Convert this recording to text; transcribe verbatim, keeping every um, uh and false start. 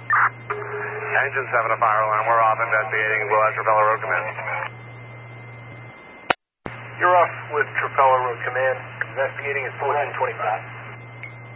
Engine seven to fire alarm. We're off investigating Blue Ash Trapelo Road Command. You're off with Trapelo Road Command. Investigating is fourteen twenty-five.